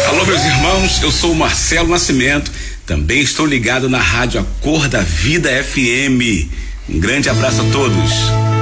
Alô, meus irmãos, eu sou o Marcelo Nascimento, também estou ligado na rádio A Cor da Vida FM. Um grande abraço a todos.